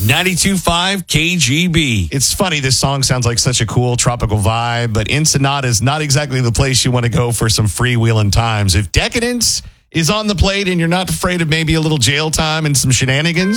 92.5 KGB. It's funny, this song sounds like such a cool tropical vibe, but Ensenada is not exactly the place you want to go for some freewheeling times. If decadence is on the plate and you're not afraid of maybe a little jail time and some shenanigans,